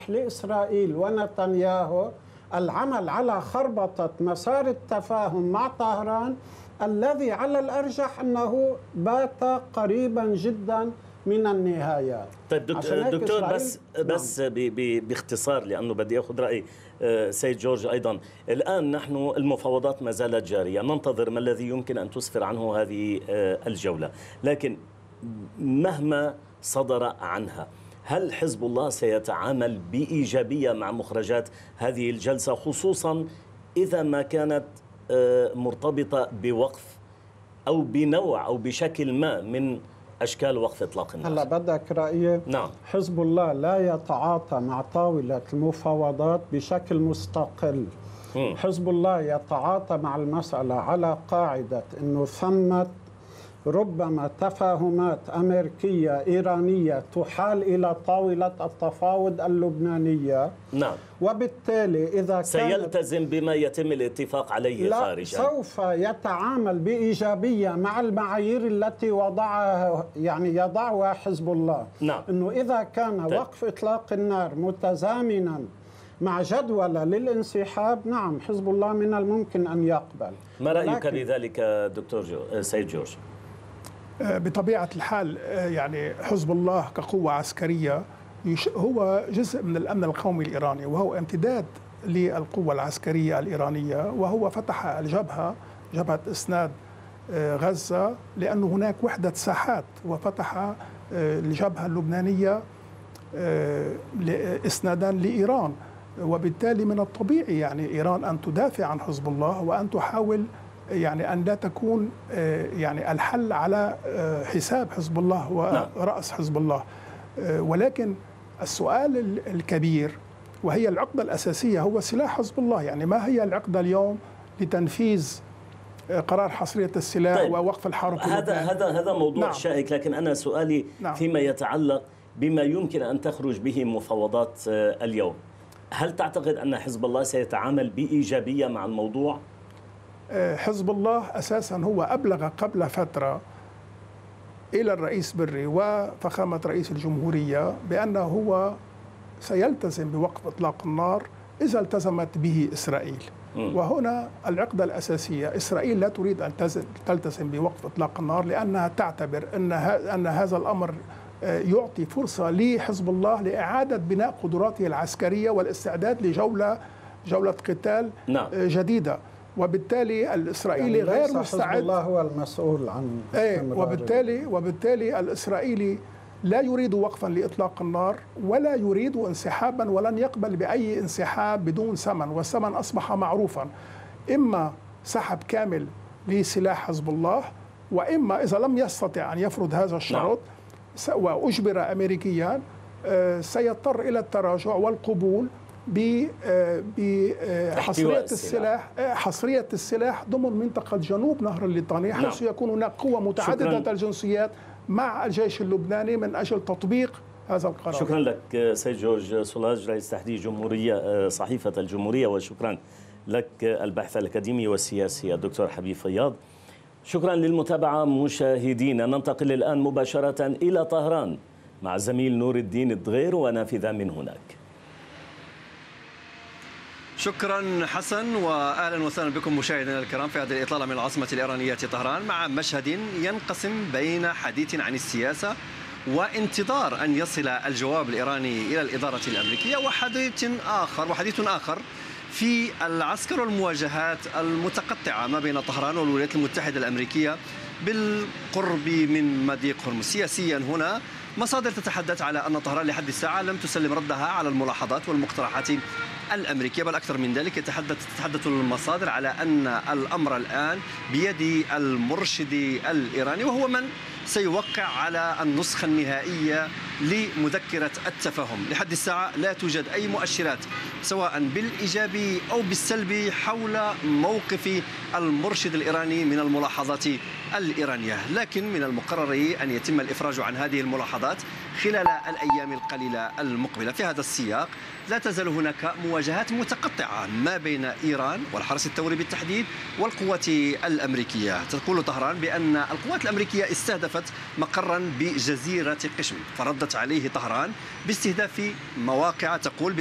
لإسرائيل ونتنياهو العمل على خربطة مسار التفاهم مع طهران، الذي على الأرجح أنه بات قريبا جدا من النهاية. طيب دكتور، بس باختصار، لأنه بدي أخذ رأي سيد جورج أيضا. الآن نحن المفاوضات ما زالت جارية، ننتظر ما الذي يمكن أن تسفر عنه هذه الجولة، لكن مهما صدر عنها، هل حزب الله سيتعامل بإيجابية مع مخرجات هذه الجلسة، خصوصا إذا ما كانت مرتبطة بوقف أو بنوع أو بشكل ما من أشكال وقف إطلاق النار؟ هلا بدك رأيي؟ نعم. حزب الله لا يتعاطى مع طاولة المفاوضات بشكل مستقل. حزب الله يتعاطى مع المسألة على قاعدة أنه ثمة ربما تفاهمات أمريكية إيرانية تحال إلى طاولة التفاوض اللبنانية. نعم. وبالتالي إذا سيلتزم بما يتم الاتفاق عليه خارجا. سوف يتعامل بإيجابية مع المعايير التي يضعها حزب الله. نعم. إنه إذا كان وقف إطلاق النار متزامنا مع جدولة للانسحاب، نعم حزب الله من الممكن أن يقبل. ما رأيك بذلك دكتور سيد جورج؟ بطبيعة الحال يعني حزب الله كقوة عسكرية هو جزء من الأمن القومي الإيراني، وهو امتداد للقوة العسكرية الإيرانية، وهو فتح جبهة إسناد غزة، لأن هناك وحدة ساحات، وفتح الجبهة اللبنانية إسنادا لإيران. وبالتالي من الطبيعي يعني إيران أن تدافع عن حزب الله، وأن تحاول يعني أن لا تكون يعني الحل على حساب حزب الله ورأس حزب الله. ولكن السؤال الكبير وهي العقدة الأساسية هو سلاح حزب الله. يعني ما هي العقدة اليوم لتنفيذ قرار حصرية السلاح طيب. ووقف الحرب؟ هذا موضوع نعم. شائك، لكن أنا سؤالي نعم. فيما يتعلق بما يمكن أن تخرج به مفاوضات اليوم. هل تعتقد أن حزب الله سيتعامل بإيجابية مع الموضوع؟ حزب الله أساسا هو أبلغ قبل فترة إلى الرئيس بري وفخامة رئيس الجمهورية بأنه هو سيلتزم بوقف إطلاق النار إذا التزمت به إسرائيل. وهنا العقدة الأساسية، إسرائيل لا تريد أن تلتزم بوقف إطلاق النار، لأنها تعتبر أن هذا الأمر يعطي فرصة لحزب الله لإعادة بناء قدراته العسكرية والاستعداد لجولة قتال جديدة. وبالتالي الإسرائيلي يعني غير مستعد. حزب الله هو المسؤول عن وبالتالي الإسرائيلي لا يريد وقفا لإطلاق النار، ولا يريد انسحابا، ولن يقبل بأي انسحاب بدون ثمن، والثمن أصبح معروفا، إما سحب كامل لسلاح حزب الله، وإما إذا لم يستطع أن يفرض هذا الشروط وأجبر أمريكيا سيضطر إلى التراجع والقبول حصرية السلاح ضمن منطقة جنوب نهر الليطاني، حيث يكون هناك قوة متعددة الجنسيات مع الجيش اللبناني من أجل تطبيق هذا القرار. شكرا لك سيد جورج سولاج، رئيس تحرير جمهورية صحيفة الجمهورية، وشكرا لك الباحث الأكاديمي والسياسي الدكتور حبيب فياض. شكرا للمتابعة مشاهدينا. ننتقل الآن مباشرة إلى طهران مع زميل نور الدين الدغير ونافذة من هناك. شكرا حسن، واهلا وسهلا بكم مشاهدينا الكرام في هذه الاطلاله من العاصمه الايرانيه طهران، مع مشهد ينقسم بين حديث عن السياسه وانتظار ان يصل الجواب الايراني الى الاداره الامريكيه، وحديث اخر في العسكر والمواجهات المتقطعه ما بين طهران والولايات المتحده الامريكيه بالقرب من مضيق هرمز. سياسيا هنا مصادر تتحدث على ان طهران لحد الساعه لم تسلم ردها على الملاحظات والمقترحات الأمريكية، بل أكثر من ذلك تتحدث المصادر على أن الأمر الآن بيد المرشد الإيراني، وهو من سيوقع على النسخة النهائية لمذكرة التفاهم. لحد الساعة لا توجد أي مؤشرات سواء بالإيجابي أو بالسلبي حول موقف المرشد الإيراني من الملاحظات الإيرانية، لكن من المقرر أن يتم الإفراج عن هذه الملاحظات خلال الأيام القليلة المقبلة. في هذا السياق لا تزال هناك مواجهات متقطعة ما بين إيران والحرس الثوري بالتحديد والقوات الأمريكية. تقول طهران بأن القوات الأمريكية استهدفت مقرا بجزيرة قشم، فردت عليه طهران باستهداف مواقع تقول